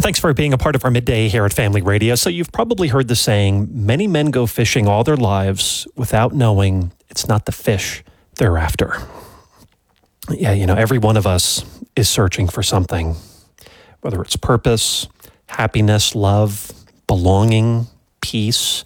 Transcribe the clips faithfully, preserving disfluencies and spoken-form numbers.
Thanks for being a part of our midday here at Family Radio. So you've probably heard the saying, many men go fishing all their lives without knowing it's not the fish they're after. Yeah, you know, every one of us is searching for something, whether it's purpose, happiness, love, belonging, peace.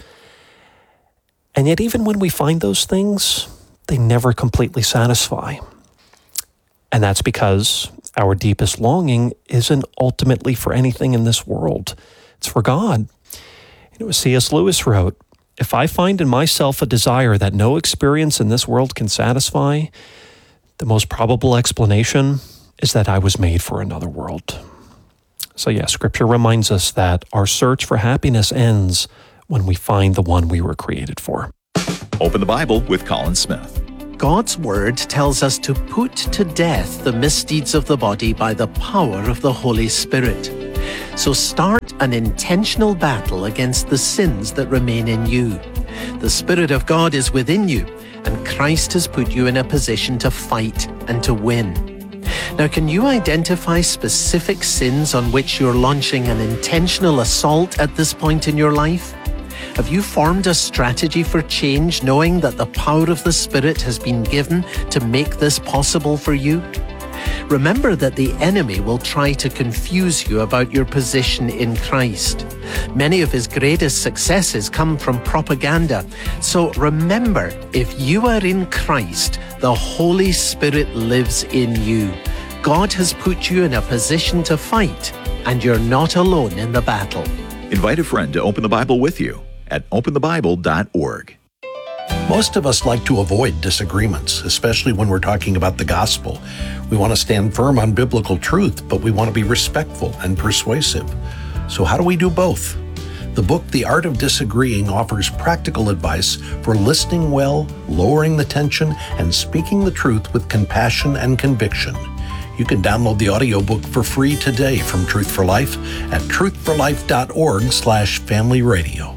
And yet even when we find those things, they never completely satisfy. And that's because our deepest longing isn't ultimately for anything in this world. It's for God. You know, as C S Lewis wrote, if I find in myself a desire that no experience in this world can satisfy, the most probable explanation is that I was made for another world. So yeah, Scripture reminds us that our search for happiness ends when we find the one we were created for. Open the Bible with Colin Smith. God's Word tells us to put to death the misdeeds of the body by the power of the Holy Spirit. So start an intentional battle against the sins that remain in you. The Spirit of God is within you, and Christ has put you in a position to fight and to win. Now, can you identify specific sins on which you're launching an intentional assault at this point in your life? Have you formed a strategy for change, knowing that the power of the Spirit has been given to make this possible for you? Remember that the enemy will try to confuse you about your position in Christ. Many of his greatest successes come from propaganda. So remember, if you are in Christ, the Holy Spirit lives in you. God has put you in a position to fight, and you're not alone in the battle. Invite a friend to open the Bible with you at open the bible dot org. Most of us like to avoid disagreements, especially when we're talking about the gospel. We want to stand firm on biblical truth, but we want to be respectful and persuasive. So how do we do both? The book, The Art of Disagreeing, offers practical advice for listening well, lowering the tension, and speaking the truth with compassion and conviction. You can download the audiobook for free today from Truth for Life at truth for life dot org slash family radio.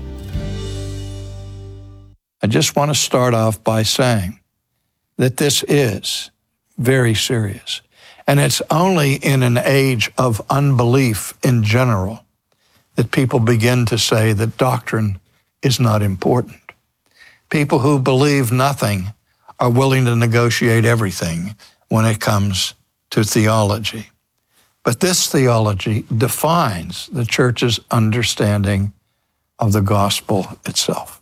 I just want to start off by saying that this is very serious. And it's only in an age of unbelief in general that people begin to say that doctrine is not important. People who believe nothing are willing to negotiate everything when it comes to theology. But this theology defines the church's understanding of the gospel itself.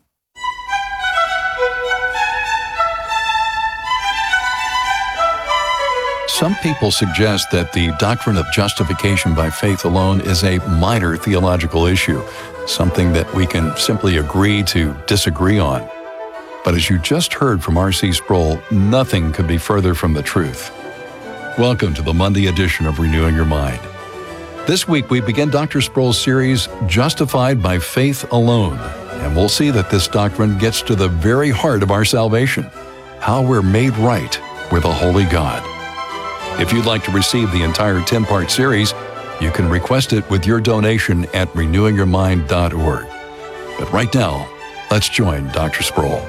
Some people suggest that the doctrine of justification by faith alone is a minor theological issue, something that we can simply agree to disagree on. But as you just heard from R C Sproul, nothing could be further from the truth. Welcome to the Monday edition of Renewing Your Mind. This week we begin Doctor Sproul's series, Justified by Faith Alone, and we'll see that this doctrine gets to the very heart of our salvation, how we're made right with a holy God. If you'd like to receive the entire ten-part series, you can request it with your donation at renewing your mind dot org. But right now, let's join Doctor Sproul.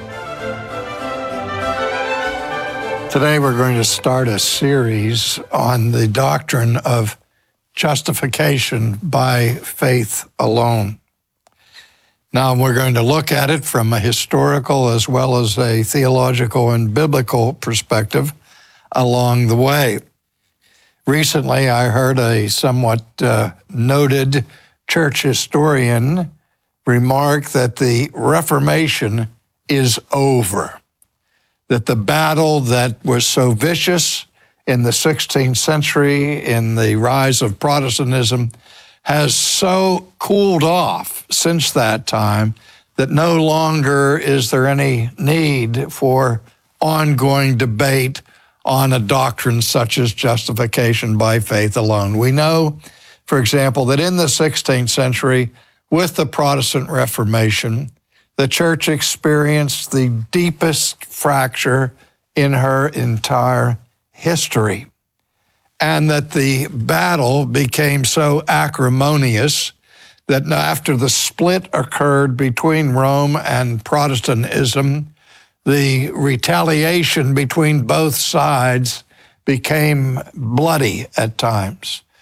Today we're going to start a series on the doctrine of justification by faith alone. Now we're going to look at it from a historical as well as a theological and biblical perspective along the way. Recently, I heard a somewhat uh, noted church historian remark that the Reformation is over, that the battle that was so vicious in the sixteenth century, in the rise of Protestantism, has so cooled off since that time that no longer is there any need for ongoing debate on a doctrine such as justification by faith alone. We know, for example, that in the sixteenth century, with the Protestant Reformation, the church experienced the deepest fracture in her entire history, and that the battle became so acrimonious that after the split occurred between Rome and Protestantism, the retaliation between both sides became bloody at times.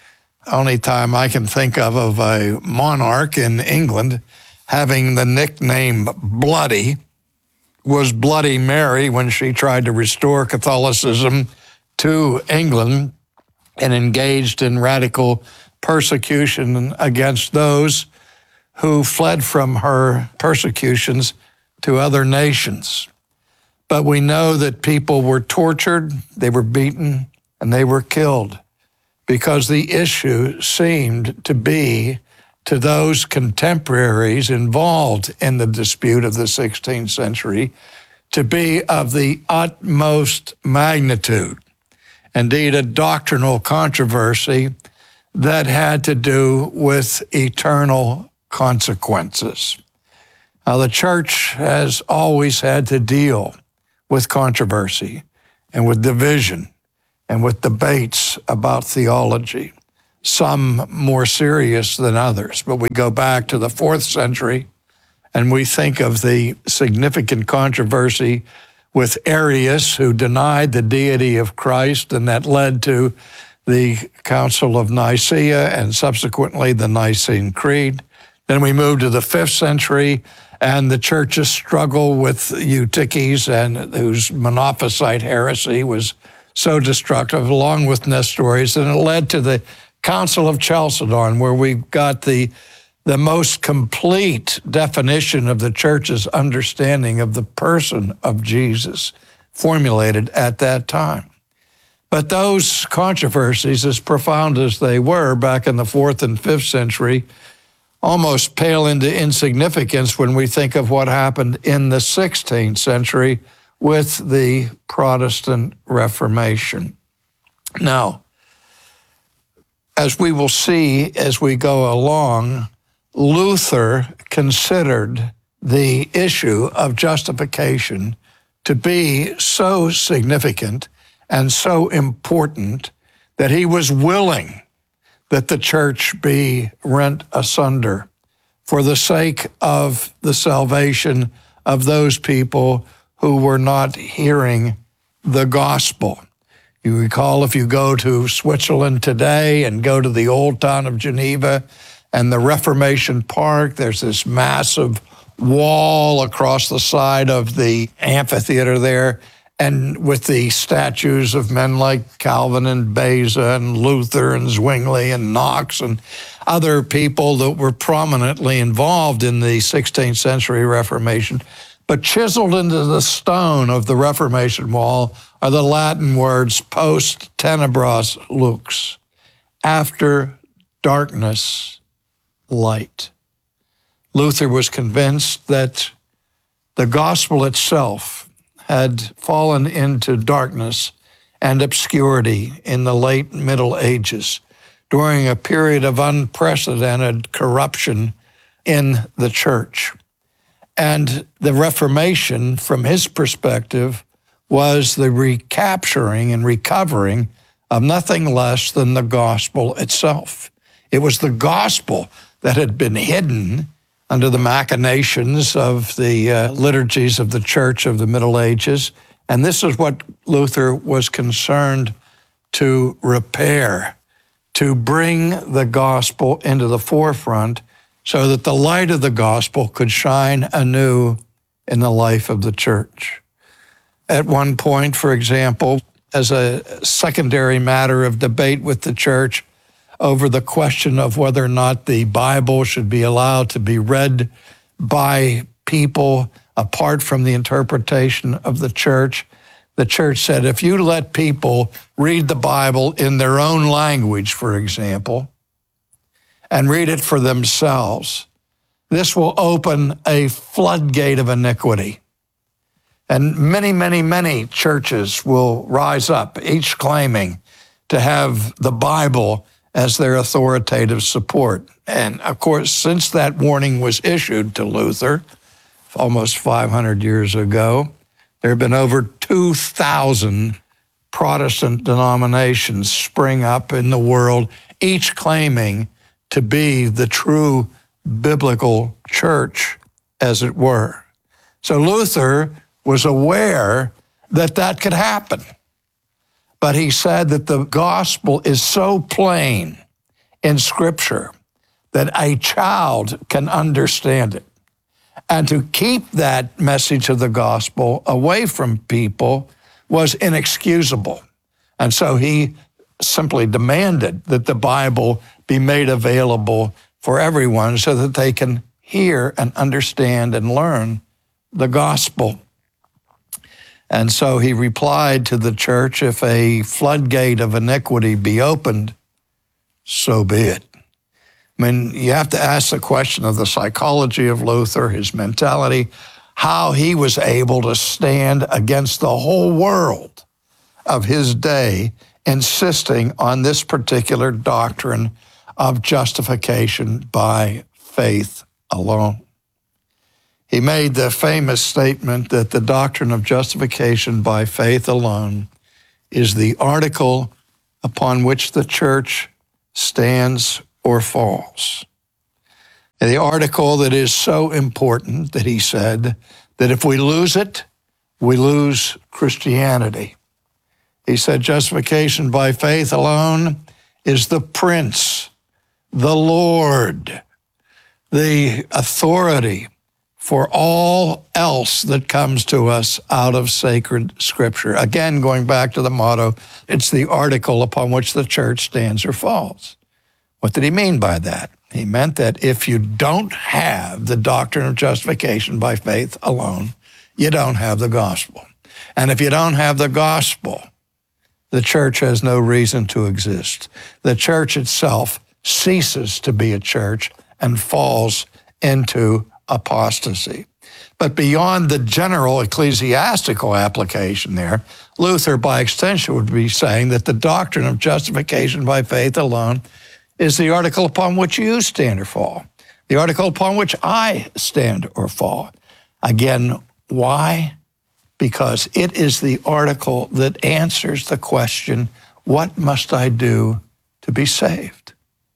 only time I can think of of a monarch in England having the nickname Bloody was Bloody Mary when she tried to restore Catholicism to England and engaged in radical persecution against those who fled from her persecutions to other nations. But we know that people were tortured, they were beaten, and they were killed because the issue seemed to be, to those contemporaries involved in the dispute of the sixteenth century, to be of the utmost magnitude. Indeed, a doctrinal controversy that had to do with eternal consequences. Now, the church has always had to deal with controversy and with division and with debates about theology, some more serious than others. But we go back to the fourth century and we think of the significant controversy with Arius, who denied the deity of Christ, and that led to the Council of Nicaea and subsequently the Nicene Creed. Then we move to the fifth century, and the churches struggle with Eutyches, and whose Monophysite heresy was so destructive, along with Nestorius, and it led to the Council of Chalcedon, where we got the the most complete definition of the church's understanding of the person of Jesus, formulated at that time. But those controversies, as profound as they were back in the fourth and fifth century, almost pale into insignificance when we think of what happened in the sixteenth century with the Protestant Reformation. Now, as we will see as we go along, Luther considered the issue of justification to be so significant and so important that he was willing that the church be rent asunder for the sake of the salvation of those people who were not hearing the gospel. You recall, if you go to Switzerland today and go to the old town of Geneva and the Reformation Park, there's this massive wall across the side of the amphitheater there, and with the statues of men like Calvin and Beza and Luther and Zwingli and Knox and other people that were prominently involved in the sixteenth century Reformation. But chiseled into the stone of the Reformation wall are the Latin words post tenebras lux, after darkness, light. Luther was convinced that the gospel itself had fallen into darkness and obscurity in the late Middle Ages during a period of unprecedented corruption in the church. And the Reformation, from his perspective, was the recapturing and recovering of nothing less than the gospel itself. It was the gospel that had been hidden under the machinations of the uh, liturgies of the church of the Middle Ages. And this is what Luther was concerned to repair, to bring the gospel into the forefront so that the light of the gospel could shine anew in the life of the church. At one point, for example, as a secondary matter of debate with the church over the question of whether or not the Bible should be allowed to be read by people apart from the interpretation of the church, the church said, if you let people read the Bible in their own language, for example, and read it for themselves, this will open a floodgate of iniquity. And many, many, many churches will rise up, each claiming to have the Bible as their authoritative support. And of course, since that warning was issued to Luther almost five hundred years ago, there have been over two thousand Protestant denominations spring up in the world, each claiming to be the true biblical church, as it were. So Luther was aware that that could happen. But he said that the gospel is so plain in Scripture that a child can understand it. And to keep that message of the gospel away from people was inexcusable. And so he simply demanded that the Bible be made available for everyone so that they can hear and understand and learn the gospel. And so he replied to the church, if a floodgate of iniquity be opened, so be it. I mean, you have to ask the question of the psychology of Luther, his mentality, how he was able to stand against the whole world of his day, insisting on this particular doctrine of justification by faith alone. He made the famous statement that the doctrine of justification by faith alone is the article upon which the church stands or falls. And the article that is so important that he said that if we lose it, we lose Christianity. He said justification by faith alone is the Prince, the Lord, the authority for all else that comes to us out of sacred Scripture. Again, going back to the motto, it's the article upon which the church stands or falls. What did he mean by that? He meant that if you don't have the doctrine of justification by faith alone, you don't have the gospel. And if you don't have the gospel, the church has no reason to exist. The church itself ceases to be a church and falls into apostasy. But beyond the general ecclesiastical application there, Luther, by extension, would be saying that the doctrine of justification by faith alone is the article upon which you stand or fall, the article upon which I stand or fall. Again, why? Because it is the article that answers the question, what must I do to be saved?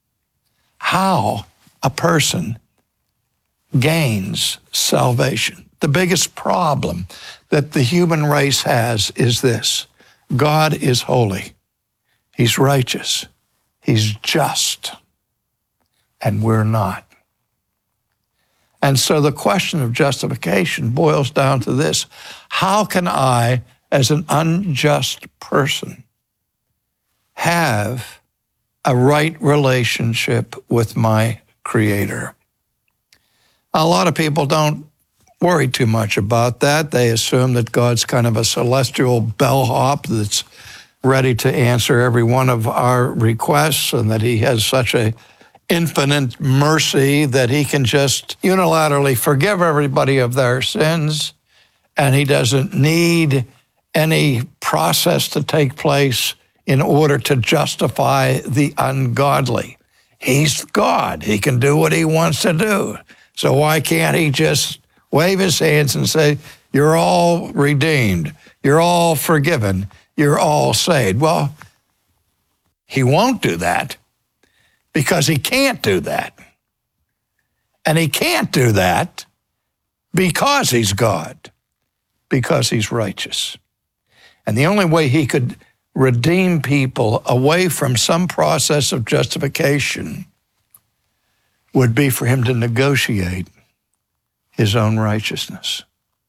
How a person gains salvation. The biggest problem that the human race has is this: God is holy, He's righteous, He's just, and we're not. And so the question of justification boils down to this: how can I, as an unjust person, have a right relationship with my Creator? A lot of people don't worry too much about that. They assume that God's kind of a celestial bellhop that's ready to answer every one of our requests, and that He has such a infinite mercy that He can just unilaterally forgive everybody of their sins, and He doesn't need any process to take place in order to justify the ungodly. He's God. He can do what He wants to do. So why can't He just wave His hands and say, you're all redeemed, you're all forgiven, you're all saved? Well, He won't do that because He can't do that. And He can't do that because He's God, because He's righteous. And the only way He could redeem people away from some process of justification would be for Him to negotiate His own righteousness.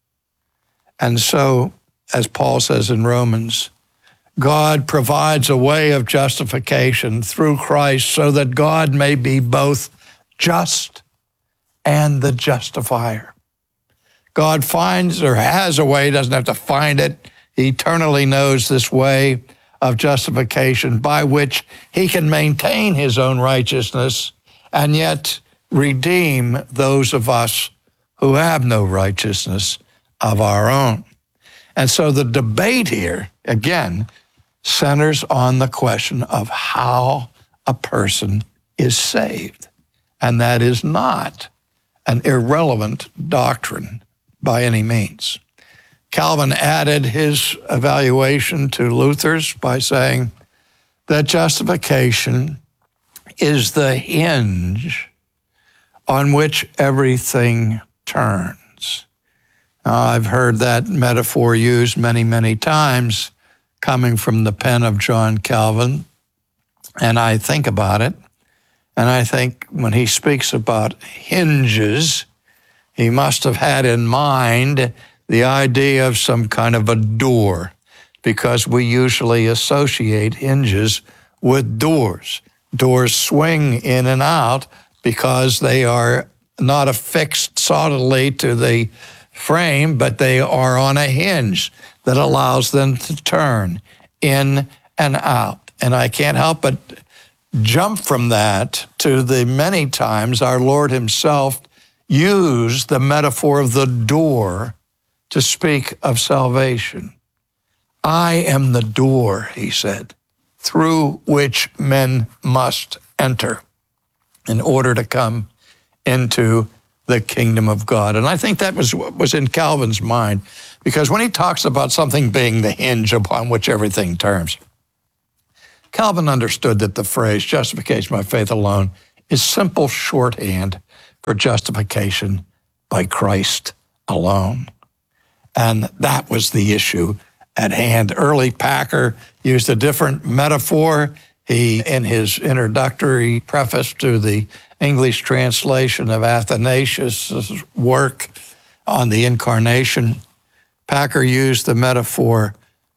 And so, as Paul says in Romans, God provides a way of justification through Christ so that God may be both just and the justifier. God finds or has a way, doesn't have to find it. He eternally knows this way of justification by which He can maintain His own righteousness and yet redeem those of us who have no righteousness of our own. And so the debate here, again, centers on the question of how a person is saved. And that is not an irrelevant doctrine by any means. Calvin added his evaluation to Luther's by saying that justification is the hinge on which everything turns. Now, I've heard that metaphor used many, many times coming from the pen of John Calvin, and I think about it, And I think when he speaks about hinges, he must have had in mind the idea of some kind of a door, because we usually associate hinges with doors. Doors swing in and out because they are not affixed solidly to the frame, but they are on a hinge that allows them to turn in and out. And I can't help but jump from that to the many times our Lord himself used the metaphor of the door to speak of salvation. I am the door, he said, through which men must enter in order to come into the kingdom of God. And I think that was what was in Calvin's mind, because when he talks about something being the hinge upon which everything turns, Calvin understood that the phrase justification by faith alone is simple shorthand for justification by Christ alone. And that was the issue at hand. Early Packer used a different metaphor. He, in his introductory preface to the English translation of Athanasius' work on the Incarnation, Packer used the metaphor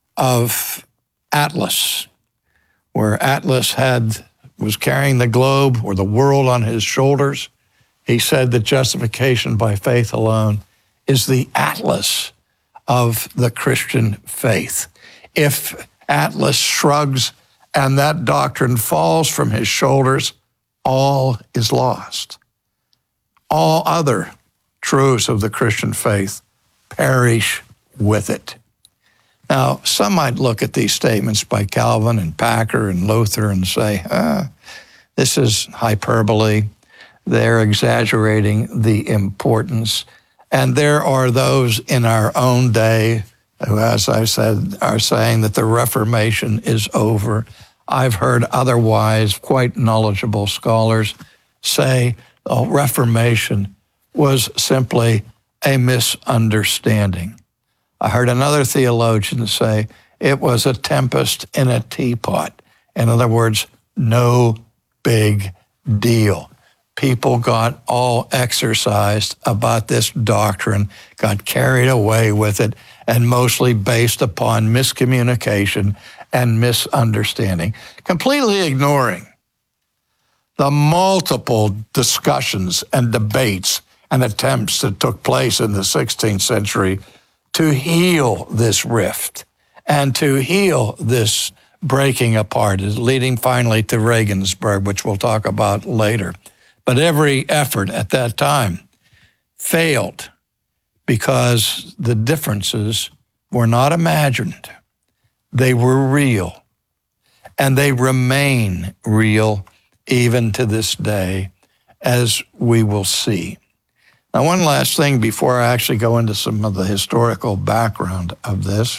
of Atlas, where Atlas had was carrying the globe or the world on his shoulders. He said that justification by faith alone is the atlas of the Christian faith. If Atlas shrugs and that doctrine falls from his shoulders, all is lost. All other truths of the Christian faith perish with it. Now, some might look at these statements by Calvin and Packer and Luther and say, ah, this is hyperbole. They're exaggerating the importance. And there are those in our own day who, as I said, are saying that the Reformation is over. I've heard otherwise quite knowledgeable scholars say the Reformation was simply a misunderstanding. I heard another theologian say it was a tempest in a teapot. In other words, no big deal. People got all exercised about this doctrine, got carried away with it, and mostly based upon miscommunication and misunderstanding, completely ignoring the multiple discussions and debates and attempts that took place in the sixteenth century to heal this rift and to heal this breaking apart, leading finally to Regensburg, which we'll talk about later. But every effort at that time failed because the differences were not imagined. They were real, and they remain real even to this day, as we will see. Now, one last thing before I actually go into some of the historical background of this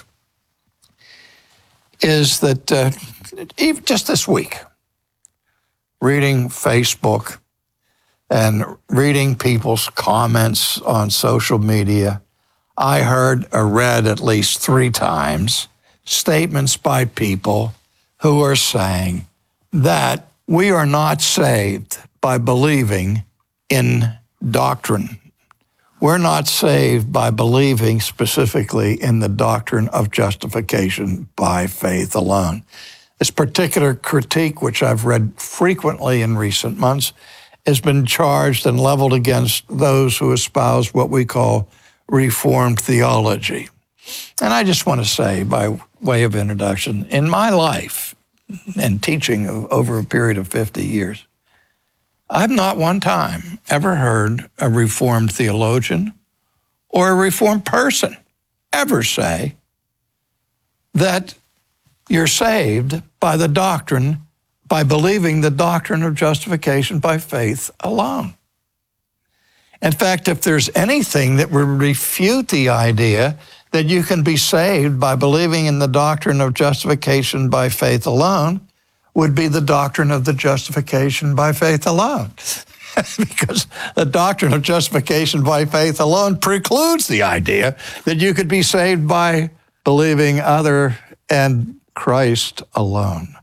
is that uh, even just this week, reading Facebook and reading people's comments on social media, I heard or read at least three times statements by people who are saying that we are not saved by believing in doctrine. We're not saved by believing specifically in the doctrine of justification by faith alone. This particular critique, which I've read frequently in recent months, has been charged and leveled against those who espouse what we call Reformed theology. And I just want to say, by way of introduction, in my life and teaching over a period of fifty years, I've not one time ever heard a Reformed theologian or a Reformed person ever say that you're saved by the doctrine, by believing the doctrine of justification by faith alone. In fact, if there's anything that would refute the idea that you can be saved by believing in the doctrine of justification by faith alone, would be the doctrine of the justification by faith alone. Because the doctrine of justification by faith alone precludes the idea that you could be saved by believing other and Christ alone.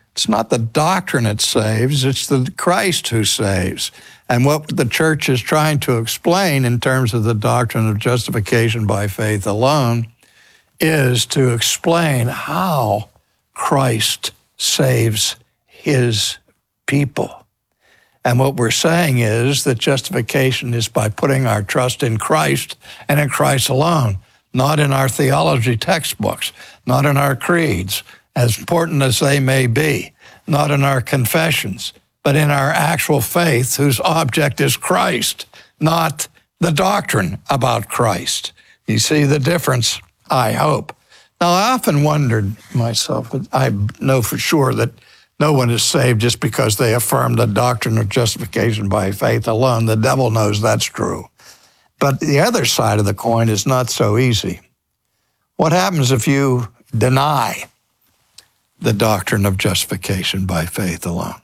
It's not the doctrine that saves, it's the Christ who saves. And what the church is trying to explain in terms of the doctrine of justification by faith alone is to explain how Christ saves his people. And what we're saying is that justification is by putting our trust in Christ and in Christ alone, not in our theology textbooks, not in our creeds, as important as they may be, not in our confessions, but in our actual faith whose object is Christ, not the doctrine about Christ. You see the difference, I hope. Now, I often wondered myself, I know for sure that no one is saved just because they affirm the doctrine of justification by faith alone. The devil knows that's true. But the other side of the coin is not so easy. What happens if you deny the doctrine of justification by faith alone?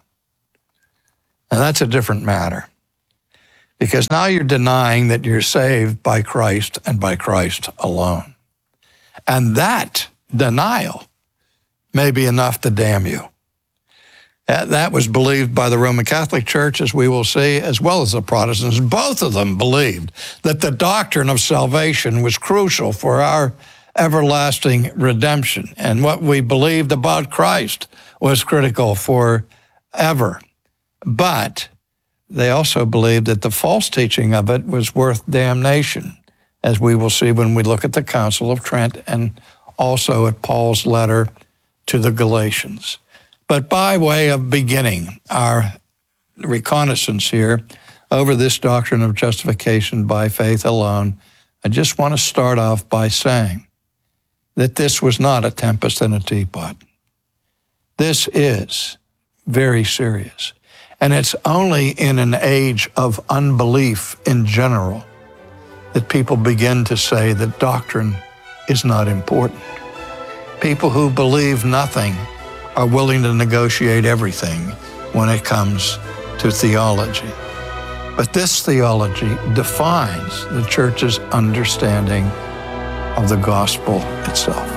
And that's a different matter. Because now you're denying that you're saved by Christ and by Christ alone. And that denial may be enough to damn you. That was believed by the Roman Catholic Church, as we will see, as well as the Protestants. Both of them believed that the doctrine of salvation was crucial for our everlasting redemption. And what we believed about Christ was critical forever. But they also believed that the false teaching of it was worth damnation, as we will see when we look at the Council of Trent and also at Paul's letter to the Galatians. But by way of beginning our reconnaissance here over this doctrine of justification by faith alone, I just want to start off by saying that this was not a tempest in a teapot. This is very serious. And it's only in an age of unbelief in general that people begin to say that doctrine is not important. People who believe nothing are willing to negotiate everything when it comes to theology. But this theology defines the church's understanding of the gospel itself.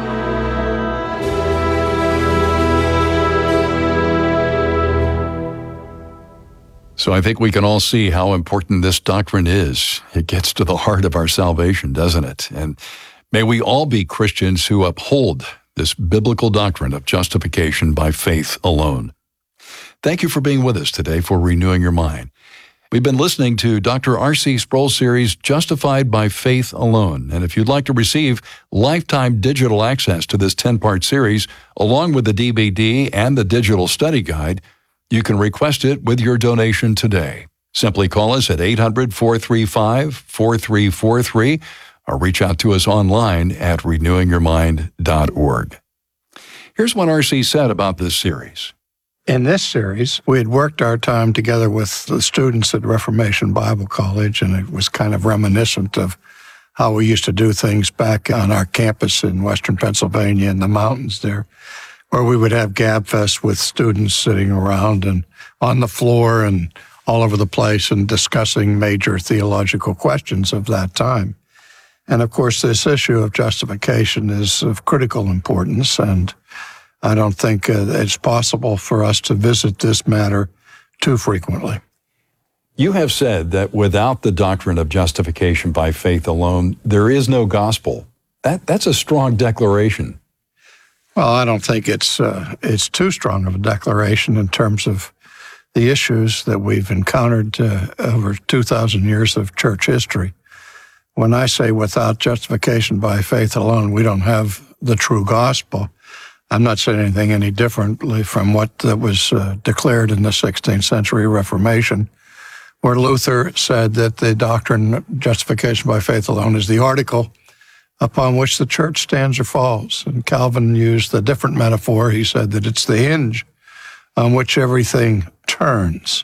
So I think we can all see how important this doctrine is. It gets to the heart of our salvation, doesn't it? And may we all be Christians who uphold this biblical doctrine of justification by faith alone. Thank you for being with us today for Renewing Your Mind. We've been listening to Doctor R C Sproul's series, Justified by Faith Alone. And if you'd like to receive lifetime digital access to this ten-part series, along with the D V D and the digital study guide, you can request it with your donation today. Simply call us at eight hundred, four three five, four three four three or reach out to us online at renewing your mind dot org. Here's what R C said about this series. In this series, we had worked our time together with the students at Reformation Bible College, and it was kind of reminiscent of how we used to do things back on our campus in western Pennsylvania in the mountains there, where we would have Gab Fest with students sitting around and on the floor and all over the place and discussing major theological questions of that time. And of course, this issue of justification is of critical importance, and I don't think uh, it's possible for us to visit this matter too frequently. You have said that without the doctrine of justification by faith alone, there is no gospel. That, that's a strong declaration. Well, I don't think it's uh, it's too strong of a declaration in terms of the issues that we've encountered uh, over two thousand years of church history. When I say without justification by faith alone, we don't have the true gospel, I'm not saying anything any differently from what was uh, declared in the sixteenth century Reformation, where Luther said that the doctrine of justification by faith alone is the article upon which the church stands or falls. And Calvin used a different metaphor. He said that it's the hinge on which everything turns.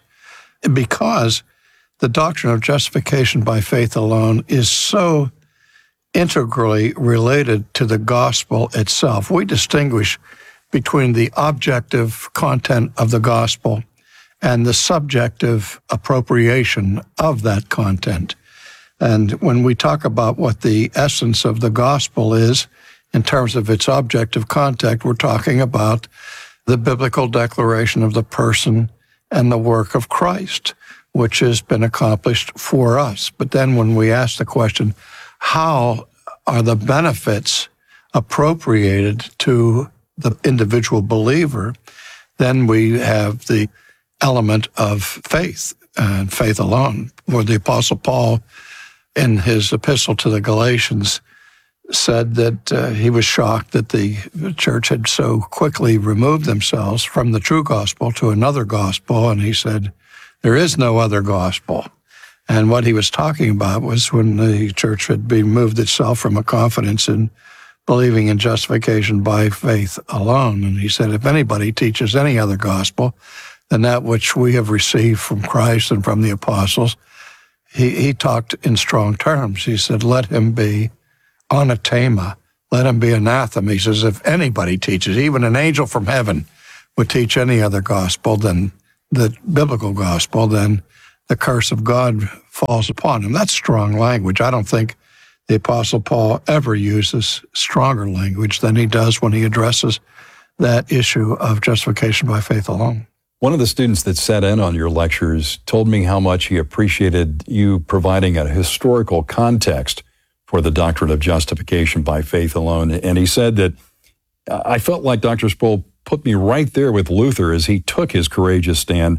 Because the doctrine of justification by faith alone is so integrally related to the gospel itself. We distinguish between the objective content of the gospel and the subjective appropriation of that content. And when we talk about what the essence of the gospel is in terms of its objective content, we're talking about the biblical declaration of the person and the work of Christ, which has been accomplished for us. But then when we ask the question, how are the benefits appropriated to the individual believer, then we have the element of faith and faith alone, where the Apostle Paul, in his epistle to the Galatians, said that uh, he was shocked that the church had so quickly removed themselves from the true gospel to another gospel, and he said, there is no other gospel. And what he was talking about was when the church had removed itself from a confidence in believing in justification by faith alone. And he said, if anybody teaches any other gospel than that which we have received from Christ and from the apostles, he, he talked in strong terms. He said, let him be anathema, let him be anathema. He says, if anybody teaches, even an angel from heaven would teach any other gospel than the biblical gospel, then the curse of God falls upon him. That's strong language. I don't think the Apostle Paul ever uses stronger language than he does when he addresses that issue of justification by faith alone. One of the students that sat in on your lectures told me how much he appreciated you providing a historical context for the doctrine of justification by faith alone. And he said that, I felt like Doctor Sproul put me right there with Luther as he took his courageous stand